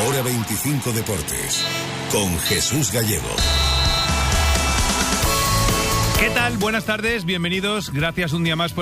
Hora 25 Deportes, con Jesús Gallego. ¿Qué tal? Buenas tardes, bienvenidos. Gracias un día más por